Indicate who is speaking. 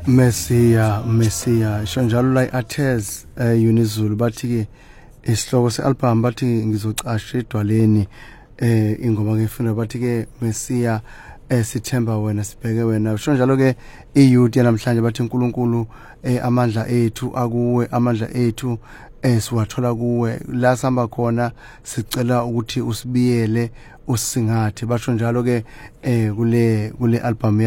Speaker 1: Messiah isho njalo la iArtez Unizulu bathi ke isihloko sealbum bathi ngizocasha edwaleni ingoma ngefuna bathi ke Messiah sithemba wena sibheke wena usho njalo ke iyouth yanamhlanje bathi uNkulunkulu amandla ethu akuwe amandla ethu siwathola kuwe la sihamba khona sicela ukuthi usibiyele usingathe basho njalo ke kule album